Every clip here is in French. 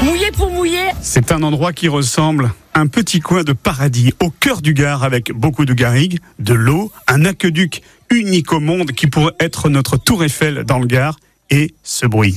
Mouillé pour mouiller. C'est un endroit qui ressemble à un petit coin de paradis au cœur du Gard avec beaucoup de garrigues, de l'eau, un aqueduc unique au monde qui pourrait être notre tour Eiffel dans le Gard et ce bruit.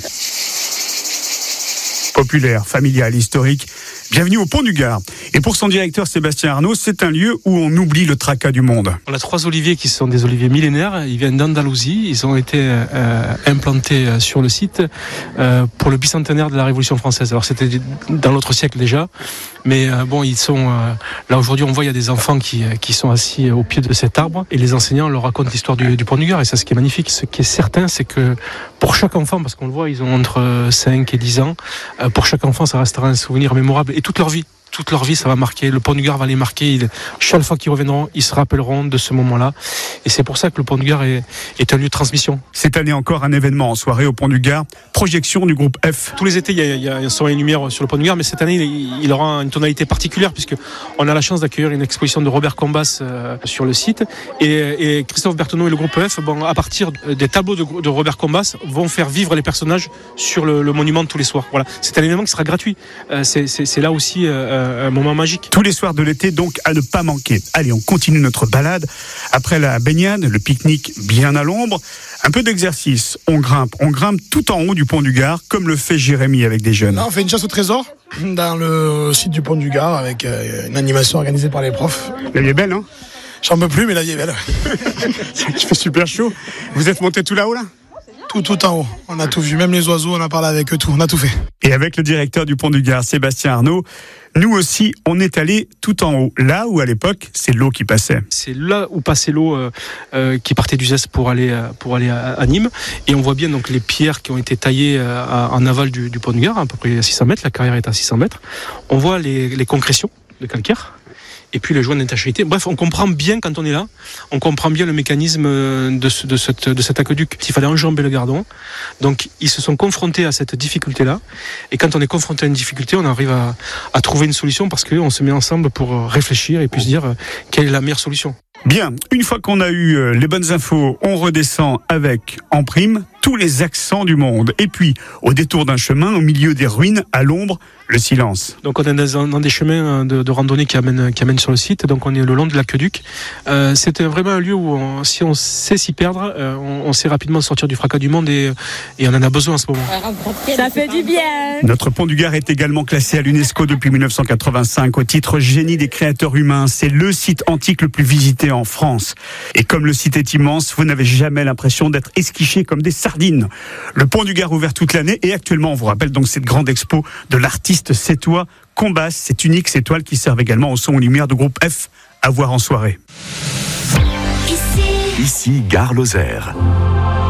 Populaire, familial, historique. Bienvenue au Pont du Gard. Et pour son directeur Sébastien Arnaud, c'est un lieu où on oublie le tracas du monde. On a 3 oliviers qui sont des oliviers millénaires. Ils viennent d'Andalousie. Ils ont été implantés sur le site pour le bicentenaire de la Révolution française. Alors c'était dans l'autre siècle déjà. Mais ils sont là aujourd'hui. On voit il y a des enfants qui sont assis au pied de cet arbre et les enseignants leur racontent l'histoire du Pont du Gard. Et c'est ce qui est magnifique. Ce qui est certain, c'est que pour chaque enfant, parce qu'on le voit, ils ont entre 5 et 10 ans, pour chaque enfant, ça restera un souvenir mémorable. Et toute leur vie, ça va marquer. Le Pont du Gard va les marquer. Chaque fois qu'ils reviendront, ils se rappelleront de ce moment-là. Et c'est pour ça que le Pont du Gard est un lieu de transmission. Cette année encore, un événement en soirée au Pont du Gard. Projection du groupe F. Tous les étés, il y a un soleil et lumière sur le Pont du Gard, mais cette année, il aura une tonalité particulière puisque on a la chance d'accueillir une exposition de Robert Combas sur le site. Et Christophe Berthonneau et le groupe F, à partir des tableaux de Robert Combas, vont faire vivre les personnages sur le monument tous les soirs. Voilà. C'est un événement qui sera gratuit. C'est là aussi un moment magique. Tous les soirs de l'été, donc, à ne pas manquer. Allez, on continue notre balade. Après la baignade, le pique-nique bien à l'ombre, un peu d'exercice. On grimpe tout en haut du Pont du Gard, comme le fait Jérémy avec des jeunes. Là, on fait une chasse au trésor dans le site du Pont du Gard avec une animation organisée par les profs. La vie est belle, hein? J'en peux plus, mais la vie est belle. Il fait super chaud. Vous êtes monté tout là-haut, là? Tout en haut. On a tout vu, même les oiseaux, on a parlé avec eux, on a tout fait. Et avec le directeur du Pont du Gard, Sébastien Arnaud, nous aussi, on est allé tout en haut, là où à l'époque, c'est l'eau qui passait. C'est là où passait l'eau qui partait du Zest pour aller à Nîmes. Et on voit bien donc les pierres qui ont été taillées en aval du Pont du Gard, à peu près 600 mètres, la carrière est à 600 mètres. On voit les concrétions de calcaire. Et puis les joints d'étanchéité. Bref, on comprend bien quand on est là, on comprend bien le mécanisme de cet aqueduc. Il fallait enjamber le Gardon. Donc ils se sont confrontés à cette difficulté-là. Et quand on est confronté à une difficulté, on arrive à trouver une solution parce qu'on se met ensemble pour réfléchir et puis se dire quelle est la meilleure solution. Bien, une fois qu'on a eu les bonnes infos, on redescend avec, en prime, tous les accents du monde. Et puis, au détour d'un chemin, au milieu des ruines, à l'ombre, le silence. Donc on est dans des chemins de randonnée qui amènent sur le site. Donc on est le long de l'aqueduc. C'est vraiment un lieu où si on sait s'y perdre, on sait rapidement sortir du fracas du monde et on en a besoin en ce moment. Ça fait du bien. Notre Pont du Gard est également classé à l'UNESCO depuis 1985 au titre génie des créateurs humains. C'est le site antique le plus visité en France. Et comme le site est immense, vous n'avez jamais l'impression d'être esquiché comme des sardines. Le Pont du Gard ouvert toute l'année et actuellement, on vous rappelle donc cette grande expo de l'artiste sétois Combas, cette unique étoile qui servent également au son et lumière du groupe F à voir en soirée. Ici Gare Lozère.